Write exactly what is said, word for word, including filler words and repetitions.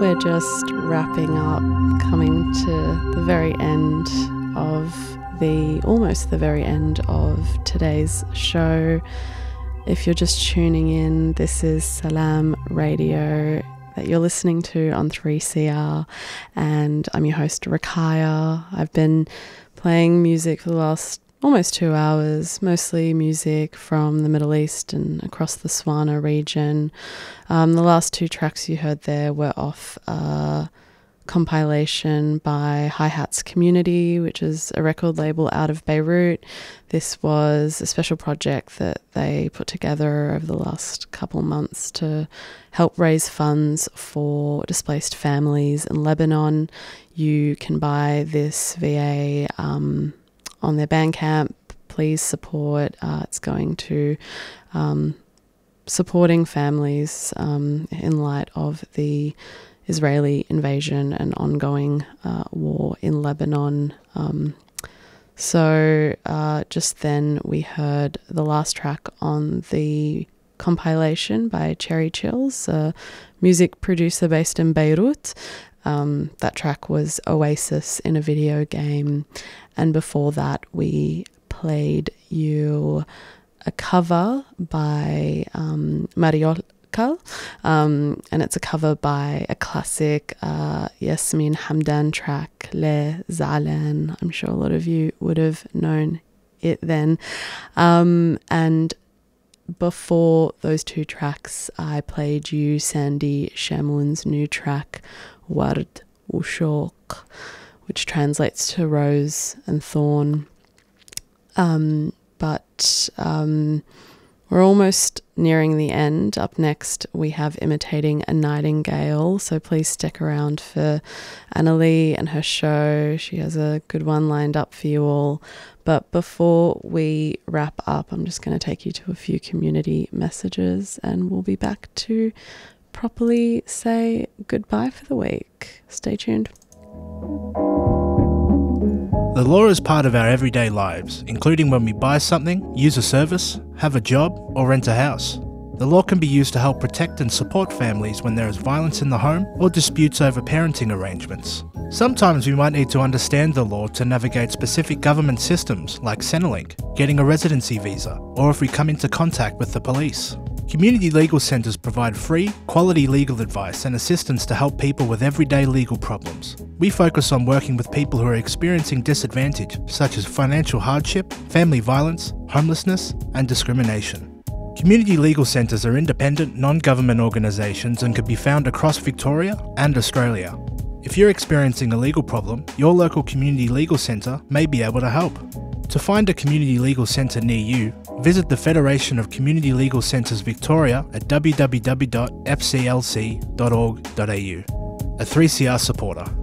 We're just wrapping up, coming to the very end of the, almost the very end of today's show. If you're just tuning in, this is Salam Radio that you're listening to on three C R, and I'm your host Rakaya. I've been playing music for the last almost two hours, mostly music from the Middle East and across the Swana region. Um, the last two tracks you heard there were off a compilation by Hi-Hats Community, which is a record label out of Beirut. This was a special project that they put together over the last couple months to help raise funds for displaced families in Lebanon. You can buy this via um, on their Bandcamp. Please support. Uh, it's going to um, supporting families um, in light of the Israeli invasion and ongoing uh, war in Lebanon. Um, so uh, just then we heard the last track on the compilation by Cherry Chills, a music producer based in Beirut. Um, that track was Oasis in a Video Game. And before that, we played you a cover by um, Mariolka, um, and it's a cover by a classic uh, Yasmin Hamdan track, Le Zalan. I'm sure a lot of you would have known it then. Um, and before those two tracks, I played you Sandy Shamoun's new track, Ward Ushok, which translates to rose and thorn. Um, but um, we're almost nearing the end. Up next, we have Imitating a Nightingale, so please stick around for Annalie and her show. She has a good one lined up for you all. But before we wrap up, I'm just going to take you to a few community messages, and we'll be back to properly say goodbye for the week. Stay tuned. The law is part of our everyday lives, including when we buy something, use a service, have a job, or rent a house. The law can be used to help protect and support families when there is violence in the home or disputes over parenting arrangements. Sometimes we might need to understand the law to navigate specific government systems like Centrelink, getting a residency visa, or if we come into contact with the police. Community legal centres provide free, quality legal advice and assistance to help people with everyday legal problems. We focus on working with people who are experiencing disadvantage, such as financial hardship, family violence, homelessness, and discrimination. Community legal centres are independent, non-government organisations and can be found across Victoria and Australia. If you're experiencing a legal problem, your local community legal centre may be able to help. To find a community legal centre near you, visit the Federation of Community Legal Centres Victoria at w w w dot f c l c dot org dot a u. A three C R supporter.